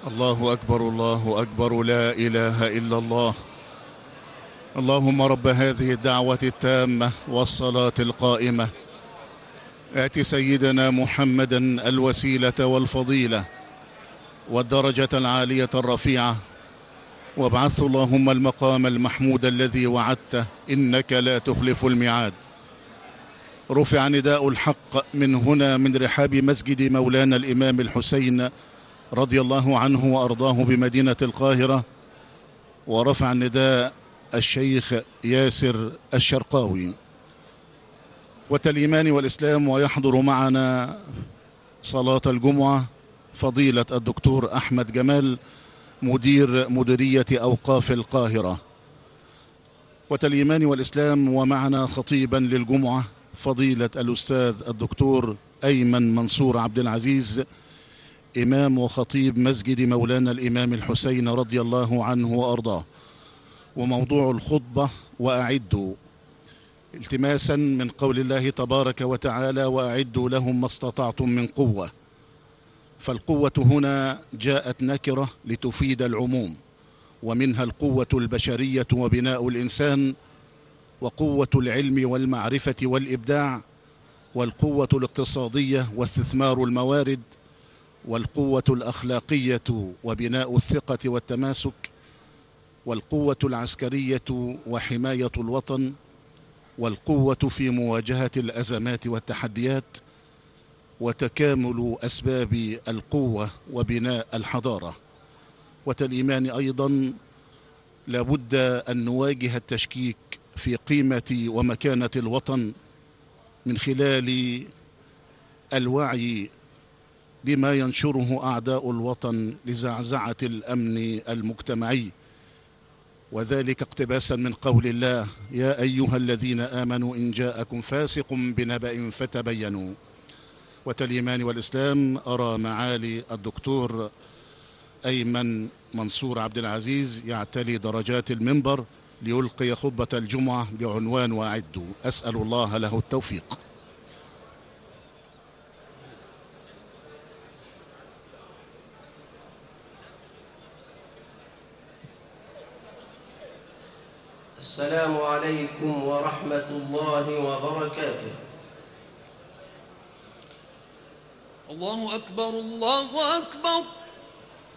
الله أكبر الله أكبر، لا إله إلا الله. اللهم رب هذه الدعوة التامة والصلاة القائمة، آت سيدنا محمدا الوسيلة والفضيلة والدرجة العالية الرفيعة، وابعثه اللهم المقام المحمود الذي وعدته، إنك لا تخلف الميعاد. رفع نداء الحق من هنا من رحاب مسجد مولانا الإمام الحسين رضي الله عنه وأرضاه بمدينة القاهرة، ورفع النداء الشيخ ياسر الشرقاوي. والإيمان والإسلام، ويحضر معنا صلاة الجمعة فضيلة الدكتور أحمد جمال مدير مديرية أوقاف القاهرة. والإيمان والإسلام، ومعنا خطيبا للجمعة فضيلة الأستاذ الدكتور أيمن منصور عبد العزيز، إمام وخطيب مسجد مولانا الإمام الحسين رضي الله عنه وأرضاه. وموضوع الخطبة: وأعدوا، التماسا من قول الله تبارك وتعالى: وأعدوا لهم ما استطعتم من قوة. فالقوة هنا جاءت نكرة لتفيد العموم، ومنها القوة البشرية وبناء الإنسان، وقوة العلم والمعرفة والإبداع، والقوة الاقتصادية واستثمار الموارد، والقوة الأخلاقية وبناء الثقة والتماسك، والقوة العسكرية وحماية الوطن، والقوة في مواجهة الأزمات والتحديات، وتكامل أسباب القوة وبناء الحضارة. والإيمان أيضا لابد أن نواجه التشكيك في قيمة ومكانة الوطن من خلال الوعي بما ينشره أعداء الوطن لزعزعة الأمن المجتمعي، وذلك اقتباسا من قول الله: يا أيها الذين آمنوا إن جاءكم فاسق بنبأ فتبينوا. والإيمان والإسلام، أرى معالي الدكتور أيمن منصور عبد العزيز يعتلي درجات المنبر ليلقي خطبة الجمعة بعنوان وأعدوا. أسأل الله له التوفيق. السلام عليكم ورحمة الله وبركاته. الله أكبر الله أكبر.